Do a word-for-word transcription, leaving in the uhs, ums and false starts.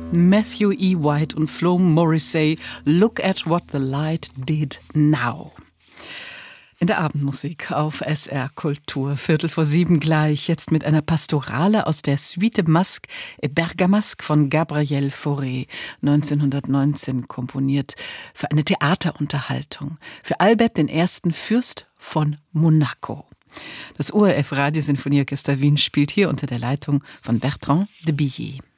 Matthew E. White und Flo Morrissey, Look at what the light did now. In der Abendmusik auf S R Kultur, Viertel vor sieben gleich, jetzt mit einer Pastorale aus der Suite Masque et Bergamasque von Gabriel Fauré, neunzehnhundertneunzehn komponiert, für eine Theaterunterhaltung, für Albert den ersten Fürst von Monaco. Das O R F Radiosinfonieorchester Wien spielt hier unter der Leitung von Bertrand de Billier.